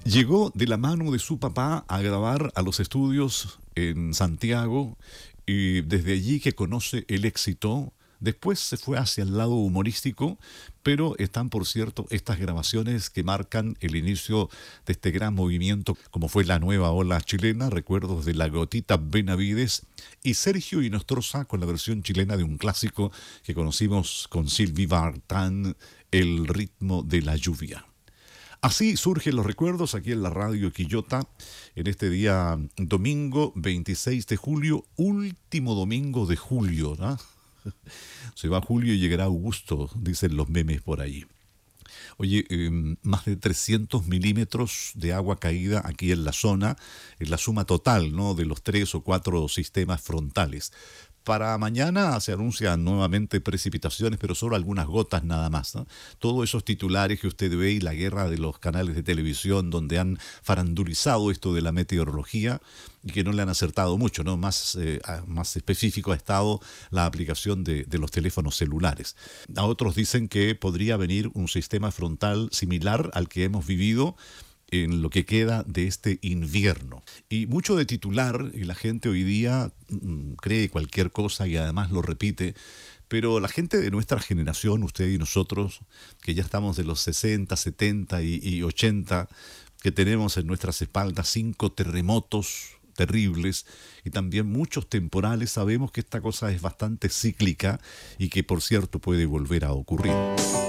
Llegó de la mano de su papá a grabar a los estudios en Santiago y desde allí que conoce el éxito. Después se fue hacia el lado humorístico, pero están, por cierto, estas grabaciones que marcan el inicio de este gran movimiento, como fue la nueva ola chilena, recuerdos de La Gotita Benavides y Sergio Inostroza con la versión chilena de un clásico que conocimos con Sylvie Vartan, El ritmo de la lluvia. Así surgen los recuerdos aquí en la radio Quillota, en este día domingo 26 de julio, último domingo de julio, ¿no? Se va julio y llegará Augusto, dicen los memes por ahí. Oye, más de 300 milímetros de agua caída aquí en la zona, en la suma total, ¿no?, de los 3 o 4 sistemas frontales. Para mañana se anuncian nuevamente precipitaciones, pero solo algunas gotas nada más, ¿no? Todos esos titulares que usted ve y la guerra de los canales de televisión donde han farandulizado esto de la meteorología y que no le han acertado mucho, ¿no? Más específico ha estado la aplicación de los teléfonos celulares. A otros dicen que podría venir un sistema frontal similar al que hemos vivido en lo que queda de este invierno. Y mucho de titular, y la gente hoy día cree cualquier cosa y además lo repite, pero la gente de nuestra generación, usted y nosotros, que ya estamos de los 60, 70 y 80, que tenemos en nuestras espaldas 5 terremotos terribles y también muchos temporales, sabemos que esta cosa es bastante cíclica y que, por cierto, puede volver a ocurrir.